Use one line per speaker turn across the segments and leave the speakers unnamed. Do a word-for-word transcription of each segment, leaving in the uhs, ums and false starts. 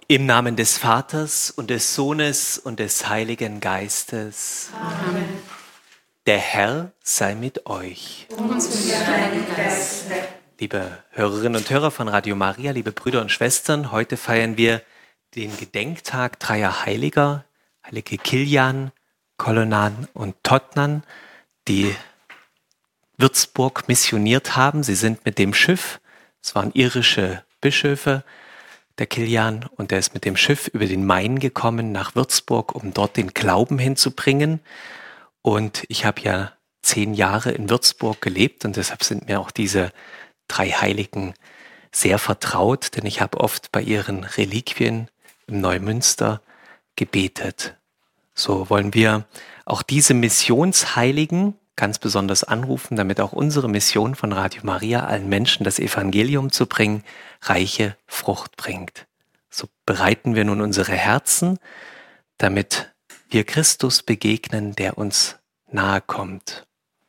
Im Namen des Vaters und des Sohnes und des Heiligen Geistes.
Amen.
Der Herr sei mit euch.
Und mit deinem Geiste.
Liebe Hörerinnen und Hörer von Radio Maria, liebe Brüder und Schwestern, heute feiern wir den Gedenktag dreier Heiliger, Heilige Kilian, Colonnan und Totnan, die Würzburg missioniert haben. Sie sind mit dem Schiff, es waren irische Bischöfe, der Kilian, und er ist mit dem Schiff über den Main gekommen nach Würzburg, um dort den Glauben hinzubringen. Und ich habe ja zehn Jahre in Würzburg gelebt und deshalb sind mir auch diese drei Heiligen sehr vertraut, denn ich habe oft bei ihren Reliquien im Neumünster gebetet. So wollen wir auch diese Missionsheiligen ganz besonders anrufen, damit auch unsere Mission von Radio Maria, allen Menschen das Evangelium zu bringen, reiche Frucht bringt. So bereiten wir nun unsere Herzen, damit wir Christus begegnen, der uns nahe kommt.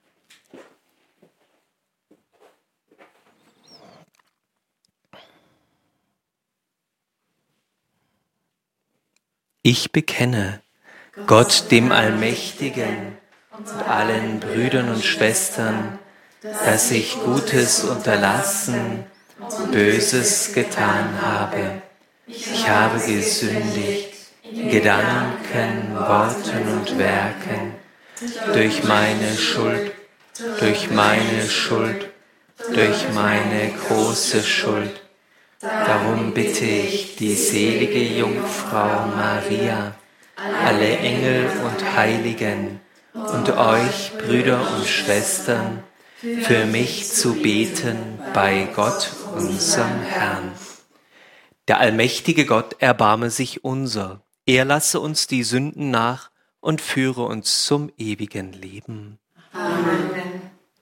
Ich bekenne Gott, dem Allmächtigen, und allen Brüdern und Schwestern, dass ich Gutes unterlassen, Böses getan habe. Ich habe gesündigt in Gedanken, Worten und Werken, durch meine Schuld, durch meine Schuld, durch meine große Schuld. Darum bitte ich die selige Jungfrau Maria, alle Engel und Heiligen und euch, Brüder und Schwestern, für mich zu beten bei Gott, unserem Herrn. Der allmächtige Gott erbarme sich unser. Er lasse uns die Sünden nach und führe uns zum ewigen Leben.
Amen.